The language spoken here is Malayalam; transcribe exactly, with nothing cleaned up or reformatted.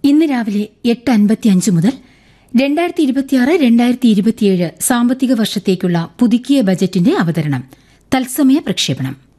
ഇന്ന് രാവിലെ എട്ട് അൻപത്തിയഞ്ച് മുതൽ രണ്ടായിരത്തി ഇരുപത്തിയാറ് രണ്ടായിരത്തി ഇരുപത്തിയേഴ് സാമ്പത്തിക വർഷത്തേക്കുള്ള പുതുക്കിയ ബജറ്റിന്റെ അവതരണം തത്സമയ പ്രക്ഷേപണം.